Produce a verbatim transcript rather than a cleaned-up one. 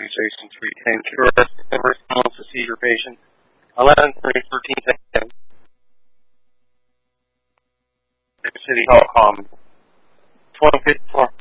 Station three ten. Response to seizure patient. eleven thirty, thirteen seconds. City Hall Commons. twelve fifty-four.